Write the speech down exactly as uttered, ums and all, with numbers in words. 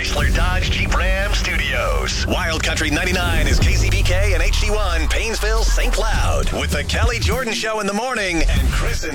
Chrysler Dodge Jeep Ram Studios. Wild Country ninety-nine is K C B K and H D one, Paynesville, Saint Cloud. With the Kelly Jordan Show in the morning and Chris and